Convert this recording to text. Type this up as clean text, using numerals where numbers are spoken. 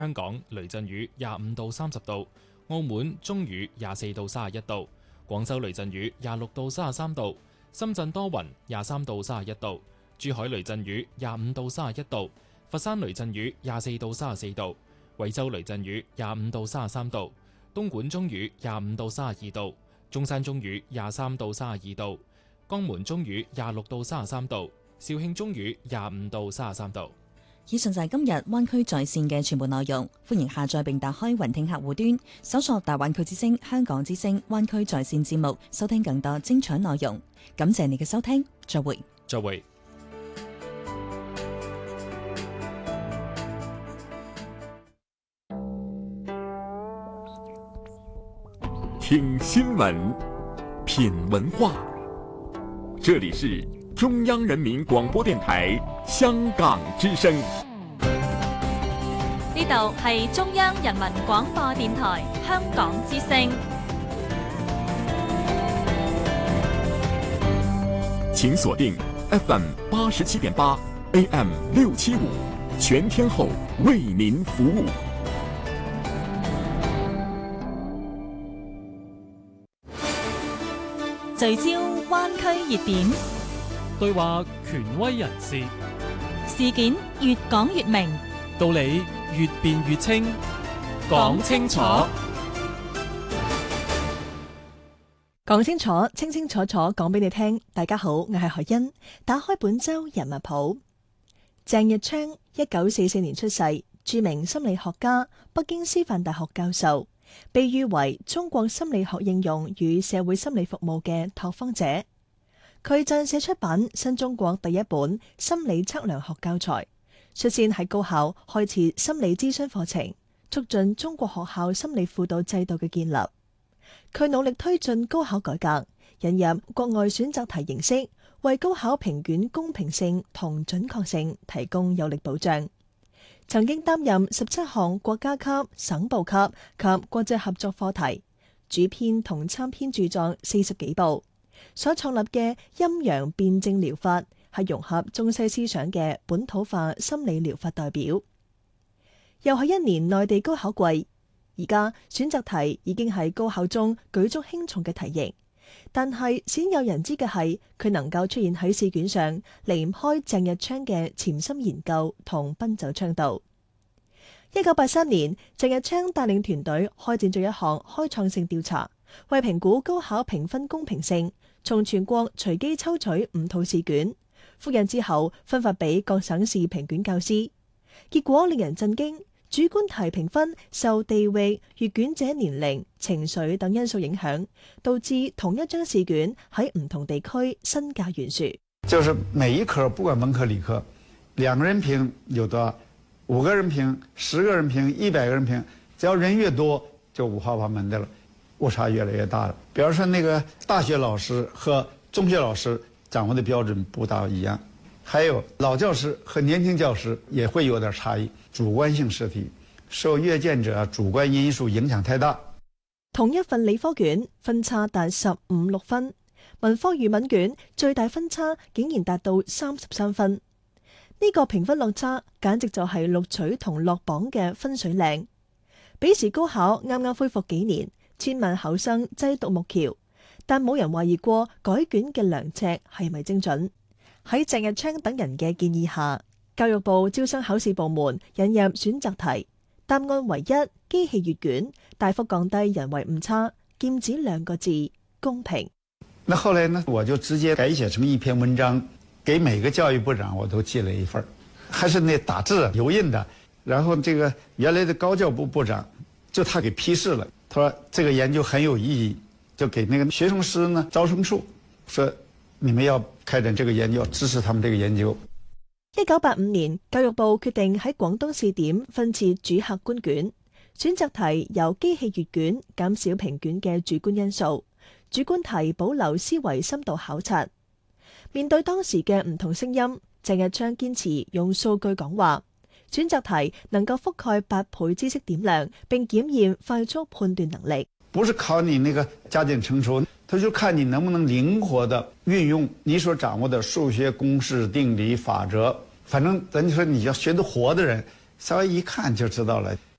香港雷陣雨25到30度，澳門中雨24到31度，廣州雷陣雨26到33度，深圳多雲23到31度，珠海雷陣雨25到31度，佛山雷陣雨24到34度，惠州雷陣雨25到33度，東莞中雨25到32度，中山中雨23到32度，江門中雨26到33度，肇慶中雨25到33度。 以上就係今日灣區在線嘅全部內容，歡迎下載並打開雲聽客戶端，搜索大灣區之聲、香港之聲、灣區在線節目，收聽更多精彩內容。感謝你嘅收聽，再會。 再會。 聽新聞，品文化，這裡是中央人民廣播電台香港之聲。 呢度係中央人民廣播電台香港之聲。 請鎖定 FM 87.8 AM 675，全天候為您服務。 聚焦灣區熱點， 對話權威人士， 事件越講越明， 道理越辯越清，講清楚， 講清楚，清清楚楚講俾你聽。大家好，我係何欣。打開本周人物譜。鄭日昌1944年出世，著名心理學家，北京師範大學教授，被譽為中國心理學應用與社會心理服務嘅拓荒者。佢撰寫出版新中國第一本心理測量學教材，率先喺高校開設心理諮詢課程，促進中國學校心理輔導制度嘅建立。佢努力推進高考改革，引入國外選擇題形式，為高考評卷公平性同準確性提供有力保障。曾經擔任17項國家級、省部級及國際合作課題，主編同參編著作40幾部。所創立嘅陰陽辯證療法係融合中西思想嘅本土化心理療法代表。又係一年內地高考季，而家選擇題已經係高考中舉足輕重嘅題型，但係鮮有人知嘅係佢能夠出現喺試卷上，離唔開鄭日昌嘅潛心研究同奔走倡導。1983年，鄭日昌帶領團隊開展咗一項開創性調查，為評估高考評分公平性，從全國隨機抽取5套試卷，複印之後分發俾各省市評卷教師。結果令人震驚，主觀題評分受地域、閱卷者年齡、情緒等因素影響，導致同一張試卷喺唔同地區身價懸殊。 就是每一科不管文科理科，2個人評有的，5個人評，10個人評，100個人評，只要人越多，就五花八門的了，誤差越來越大了。比方說那個大學老師和中學老師掌握的標準不大一樣，還有老教師和年輕教師也會有點差異，主觀性試題，受閱卷者主觀因素影響太大。 同一份理科卷分差達15、6分，文科語文卷最大分差竟然達到33分。呢個評分落差簡直就係錄取同落榜嘅分水嶺。彼時高考啱啱恢復幾年，千萬考生擠獨木橋，但冇人懷疑過改卷嘅量尺係咪精準。喺鄭日昌等人嘅建議下，教育部招生考試部門引入選擇題，答案唯一機器閱卷，大幅降低人為誤差，劍指2個字：公平。 那後來呢，我就直接改寫成一篇文章，給每個教育部長我都寄了一份，還是那打字油印的。然後這個原來的高教部部長就他給批示了，他說這個研究很有意義，就給那個學生師呢招生處說你們要開展這個研究，支持他們這個研究。 1985年，教育部決定喺廣東試點分設主客觀卷，選擇題由機器閱卷，減少評卷嘅主觀因素，主觀題保留思維深度考察。面對當時嘅唔同聲音，鄭日昌堅持用數據講話。選擇題能夠覆蓋8倍知識點量，並檢驗快速判斷能力。 不是考你那個加減乘除，他就看你能不能靈活地運用你所掌握的數學公式、定理、法則。反正咱就說你要學得活的人， 稍微一看就知道了。